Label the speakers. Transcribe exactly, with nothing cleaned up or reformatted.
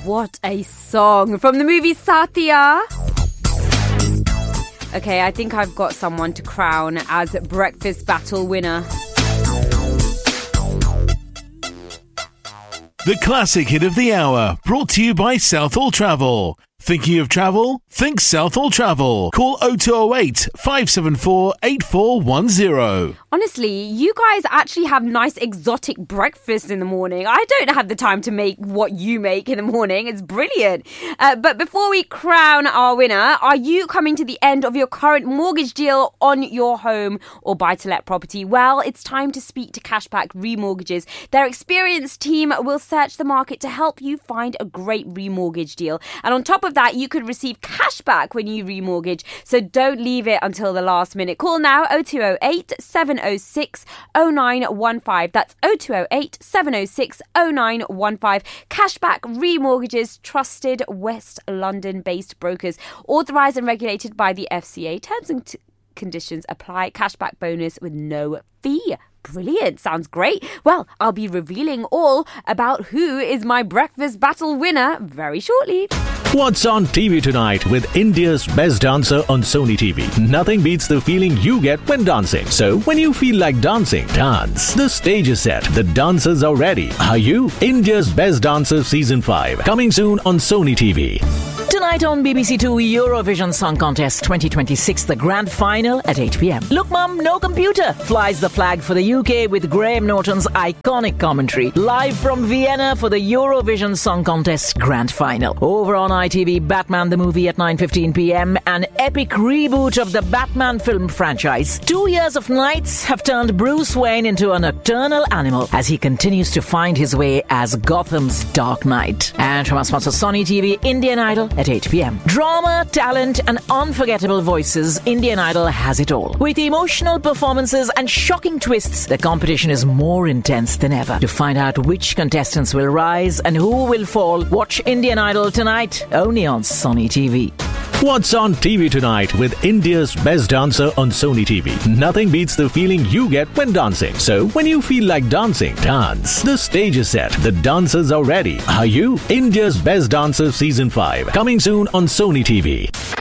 Speaker 1: What a song from the movie Satya. Okay, I think I've got someone to crown as breakfast battle winner.
Speaker 2: The classic hit of the hour, brought to you by Southall Travel. Thinking of travel? Think Southall Travel. Call oh two oh eight, five seven four, eight four one oh.
Speaker 1: Honestly, you guys actually have nice exotic breakfasts in the morning. I don't have the time to make what you make in the morning. It's brilliant. Uh, but before we crown our winner, are you coming to the end of your current mortgage deal on your home or buy-to-let property? Well, it's time to speak to Cashback Remortgages. Their experienced team will search the market to help you find a great remortgage deal. And on top of that, you could receive cash back when you remortgage. So don't leave it until the last minute. Call now oh two oh eight, seven oh six, oh nine one five. That's oh two oh eight, seven oh six, oh nine one five. Cashback Remortgages, trusted West London-based brokers, authorised and regulated by the F C A. Terms and t- conditions apply. Cashback bonus with no fee. Brilliant. Sounds great. Well, I'll be revealing all about who is my breakfast battle winner very shortly.
Speaker 3: What's on T V tonight with India's best dancer on Sony T V? Nothing beats the feeling you get when dancing. So, when you feel like dancing, dance. The stage is set. The dancers are ready. Are you? India's Best Dancer Season five. Coming soon on Sony T V.
Speaker 4: Tonight on B B C Two, Eurovision Song Contest twenty twenty-six, the grand final at eight p.m. Look, Mum, no computer. Flies the flag for the U K with Graham Norton's iconic commentary. Live from Vienna for the Eurovision Song Contest grand final. Over on I T V, Batman the movie at nine fifteen p.m. An epic reboot of the Batman film franchise. Two years of nights have turned Bruce Wayne into a nocturnal animal as he continues to find his way as Gotham's Dark Knight. And from our sponsor Sony T V, Indian Idol at eight p.m. Drama, talent and unforgettable voices, Indian Idol has it all. With emotional performances and shocking twists, the competition is more intense than ever. To find out which contestants will rise and who will fall, watch Indian Idol tonight, only on Sony T V.
Speaker 3: What's on T V tonight with India's best dancer on Sony T V? Nothing beats the feeling you get when dancing. So, when you feel like dancing, dance. The stage is set. The dancers are ready. Are you? India's Best Dancer Season five. Coming soon on Sony T V.